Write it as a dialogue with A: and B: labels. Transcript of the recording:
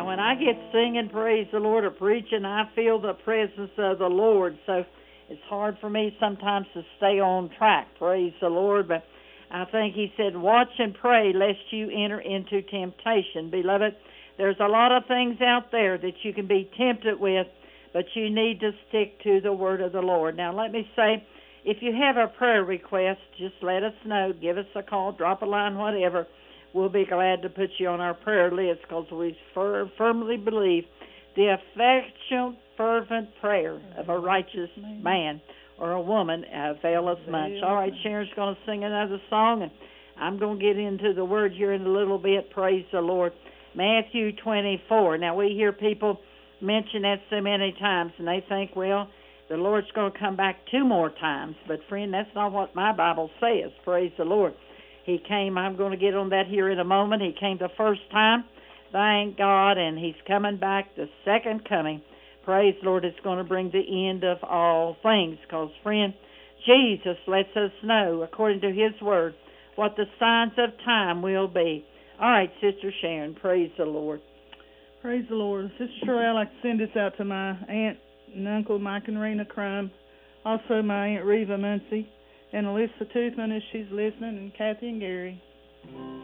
A: when I get singing praise the Lord or preaching, I feel the presence of the Lord. So it's hard for me sometimes to stay on track, praise the Lord. But I think he said, watch and pray lest you enter into temptation. Beloved, there's a lot of things out there that you can be tempted with, but you need to stick to the word of the Lord. Now, let me say, if you have a prayer request, just let us know. Give us a call, drop a line, whatever. We'll be glad to put you on our prayer list because we firmly believe the effectual, fervent prayer of a righteous man or a woman availeth much. All right, Sharon's going to sing another song, and I'm going to get into the word here in a little bit. Praise the Lord. Matthew 24. Now, we hear people mention that so many times, and they think, well, the Lord's going to come back 2 more times. But, friend, that's not what my Bible says. Praise the Lord. He came, I'm going to get on that here in a moment. He came the first time, thank God, and he's coming back the second coming. Praise the Lord, it's going to bring the end of all things. Because, friend, Jesus lets us know, according to his word, what the signs of time will be. All right, Sister Sharon, praise the Lord.
B: Praise the Lord. Sister Shirley, I'd like to send this out to my aunt and uncle, Mike and Rena Crum, also my Aunt Reva Muncie, and Alyssa Toothman if she's listening, and Kathy and Gary.